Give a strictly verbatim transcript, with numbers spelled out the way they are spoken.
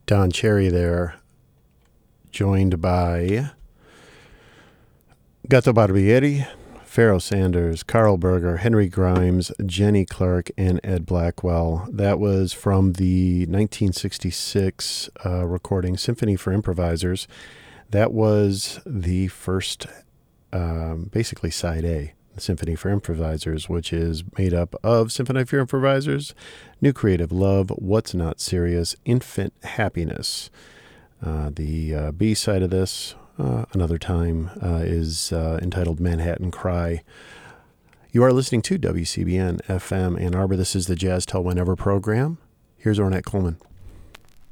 Don Cherry there, joined by Gato Barbieri, Pharoah Sanders, Carl Berger, Henry Grimes, Jenny Clark, and Ed Blackwell. That was from the nineteen sixty-six uh, recording Symphony for Improvisers. That was the first, um, basically side A, Symphony for Improvisers, which is made up of Symphony for Improvisers, New Creative Love, What's Not Serious, Infant Happiness. Uh, the uh, B side of this, uh, another time, uh, is uh, entitled Manhattan Cry. You are listening to W C B N F M Ann Arbor. This is the Jazz Tell Whenever program. Here's Ornette Coleman.